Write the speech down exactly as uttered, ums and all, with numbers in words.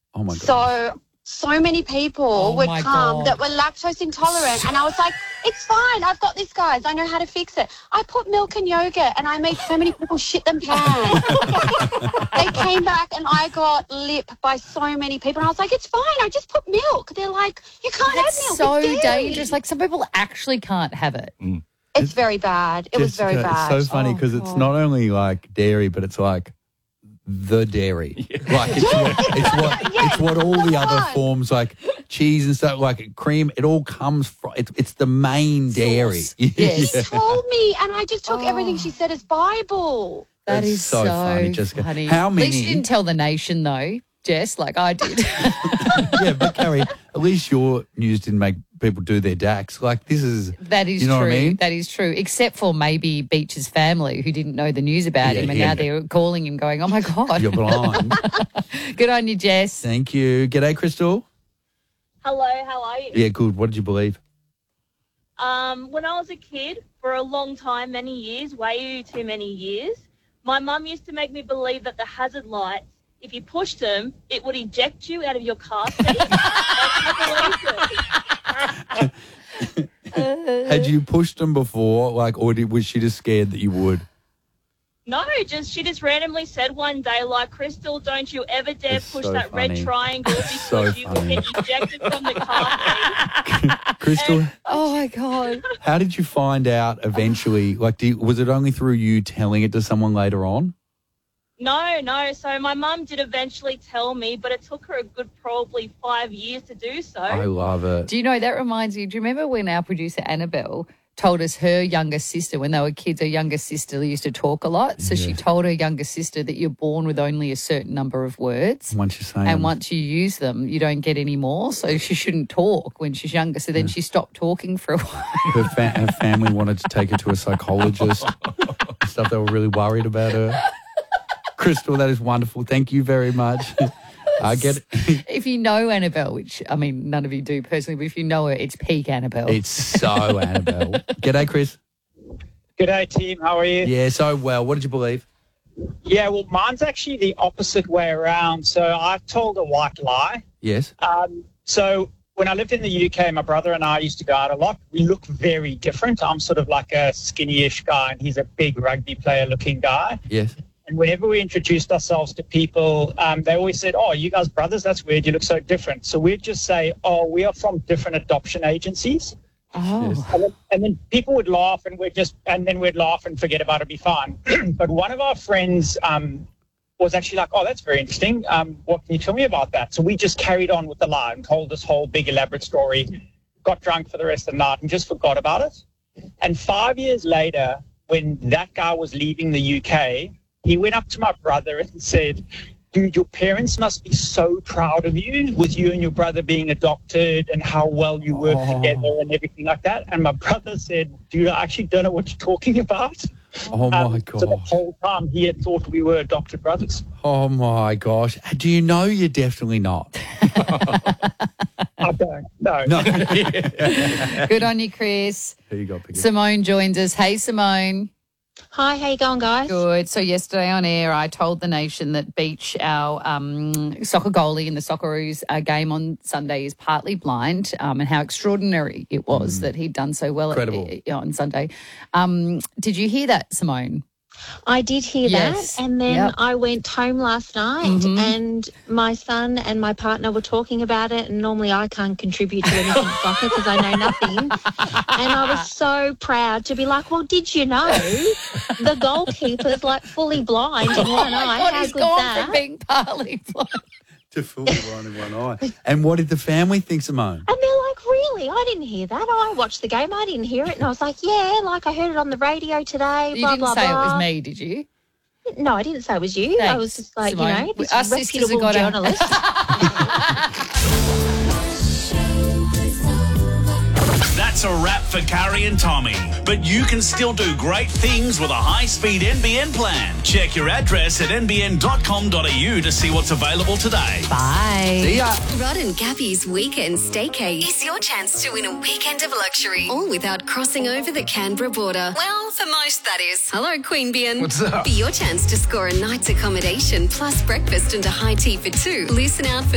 Oh, my God. So, so many people Oh would my come God. that were lactose intolerant, and I was like, it's fine. I've got this, guys. I know how to fix it. I put milk in yogurt, and I made so many people shit them pants. They came back, and I got lip by so many people, and I was like, it's fine. I just put milk. They're like, you can't have That's milk. so it's dairy. dangerous. Like, some people actually can't have it. Mm. It's very bad. It was very Jessica, bad. It's so funny Oh, because it's God. not only like dairy, but it's like the dairy. Like it's what it's what Yes, it's what all the come other on. forms like cheese and stuff like cream. It all comes from. It's it's the main dairy. Sauce. Yes. She told me, and I just took Oh. everything she said as Bible. That That's is so so, funny, Jessica. funny. How At least you many- didn't tell the nation, though, Jess, like I did. Yeah, but Carrie, at least your news didn't make people do their D A Cs. Like this is That is you know true. what I mean? That is true. Except for maybe Beach's family who didn't know the news about Yeah, him, and yeah. now they're calling him going, oh, my God. You're blind. Good on you, Jess. Thank you. G'day, Crystal. Hello, how are you? Yeah, good. What did you believe? Um, when I was a kid, for a long time, many years, way too many years, my mum used to make me believe that the hazard lights, if you pushed them, it would eject you out of your car seat. I believed it. Had you pushed them before, like, or did, was she just scared that you would? No, just she just randomly said one day, like, Crystal, don't you ever dare That's push so that funny. red triangle because So you will funny. get ejected from the car seat. Crystal, Oh, my God. how did you find out eventually? Like, do you, was it only through you telling it to someone later on? No, no. So my mum did eventually tell me, but it took her a good probably five years to do so. I love it. Do you know, that reminds me, do you remember when our producer Annabelle told us her younger sister, when they were kids, her younger sister used to talk a lot. So she told her younger sister that you're born with only a certain number of words. Once you say And them. once you use them, you don't get any more. So she shouldn't talk when she's younger. So then she stopped talking for a while. her, fa- her family wanted to take her to a psychologist. Stuff, they were really worried about her. Crystal, that is wonderful. Thank you very much. I get it. If you know Annabelle, which, I mean, none of you do personally, but if you know her, it's peak Annabelle. It's so Annabelle. G'day, Chris. G'day, team. How are you? Yeah, so well. What did you believe? Yeah, well, mine's actually the opposite way around. So I've told a white lie. Yes. Um, so when I lived in the U K, my brother and I used to go out a lot. We look very different. I'm sort of like a skinny-ish guy, and he's a big rugby player-looking guy. Yes. And whenever we introduced ourselves to people, um, they always said, oh, you guys brothers? That's weird. You look so different. So we'd just say, oh, we are from different adoption agencies. oh. Yes. And then, and then people would laugh, and we'd just, and then we'd laugh and forget about it, be fine. But one of our friends um, was actually like, oh, that's very interesting. Um, what can you tell me about that? So we just carried on with the lie and told this whole big elaborate story, got drunk for the rest of the night and just forgot about it. And five years later, when that guy was leaving the U K, he went up to my brother and said, dude, your parents must be so proud of you with you and your brother being adopted and how well you work Oh. together and everything like that. And my brother said, dude, I actually don't know what you're talking about. Oh, my Um, So the gosh. whole time he had thought we were adopted brothers. Oh, my gosh. Do you know you're definitely not? I don't know. No. Good on you, Chris. Who you got, Piggy? Simone joins us. Hey, Simone. Hi, how you going, guys? Good. So yesterday on air, I told the nation that Beach, our um, soccer goalie in the Socceroos uh, game on Sunday, is partly blind, um, and how extraordinary it was that he'd done so well Incredible. at, on Sunday. Um, did you hear that, Simone? I did hear Yes. that, and then Yep. I went home last night, Mhm. and my son and my partner were talking about it. And normally, I can't contribute to anything soccer because I know nothing. And I was so proud to be like, "Well, did you know the goalkeeper's like fully blind in one oh, my eye? God, How he's good's gone that?" from being partly blind. To fool blind in one eye. And what did the family think, Simone? And they're like, "Really? I didn't hear that. I watched the game. I didn't hear it." And I was like, "Yeah, like I heard it on the radio today." You blah didn't blah say blah. it was me, did you? No, I didn't say it was you. I Thanks, was just like, Simone. you know, this Us sisters have reputable got a- journalist. That's a wrap for Carrie and Tommy. But you can still do great things with a high-speed N B N plan. Check your address at n b n dot com dot a u to see what's available today. Bye. See ya. Rod and Gabby's Weekend Staycay is your chance to win a weekend of luxury, all without crossing over the Canberra border. Well, for most, that is. Hello, Queanbeyan. What's up? For your chance to score a night's accommodation plus breakfast and a high tea for two, listen out for